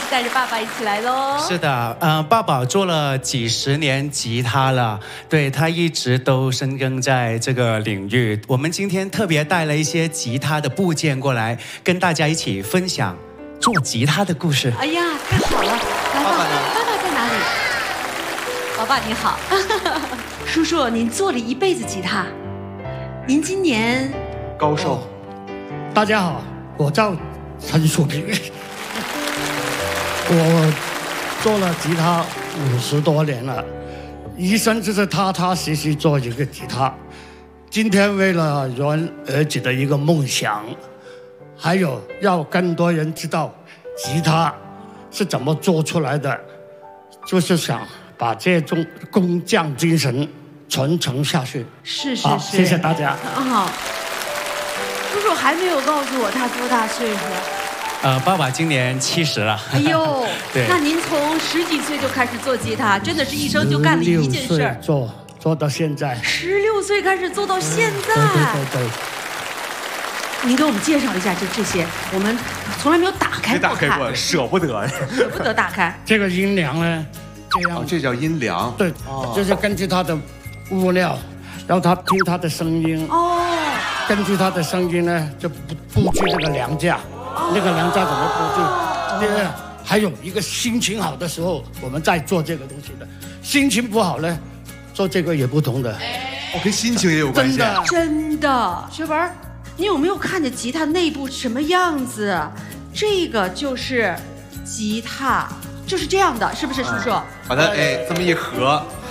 带着爸爸一起来喽。 是的，爸爸做了几十年吉他了，对，他一直都深耕在这个领域。我们今天特别带了一些吉他的部件过来，跟大家一起分享做吉他的故事。 哎呀，太好了！来， 爸爸呢？ 爸爸在哪里？老爸你好，叔叔，您做了一辈子吉他，您今年高寿。 大家好，我叫陈树平，我做了吉他50多年了，一生就是踏踏实实做一个吉他。今天为了圆儿子的一个梦想，还有要更多人知道吉他是怎么做出来的，就是想把这种工匠精神传承下去。好， 是是是， 谢谢大家。 啊，叔叔还没有告诉我他多大岁数。 爸爸今年70了。 哎呦， 对那您从10几岁就开始做吉他，真的是一生就干了一件事儿。 做到现在。 16岁开始做到现在。 对。 您给我们介绍一下这些，我们从来没有打开过看， 舍不得。 舍不得打开。 这个阴凉呢，这样这叫阴凉。 对，就是根据它的物料，然后他听它的声音，根据它的声音呢，就布置这个梁架，那个梁架怎么布置？对，还有一个心情好的时候，我们再做这个东西的；心情不好呢，做这个也不同的。 跟心情也有关系。 真的，学文，你有没有看见吉他内部什么样子？这个就是吉他，就是这样的，是不是，叔叔？ 把它这么一合，